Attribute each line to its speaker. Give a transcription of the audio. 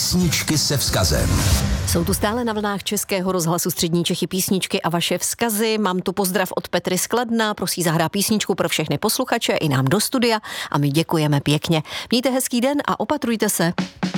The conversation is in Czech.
Speaker 1: Písničky se vzkazem.
Speaker 2: Jsou tu stále na vlnách Českého rozhlasu Střední Čechy písničky a vaše vzkazy. Mám tu pozdrav od Petry z Kladna, prosí zahrát písničku pro všechny posluchače i nám do studia a my děkujeme pěkně. Mějte hezký den a opatrujte se.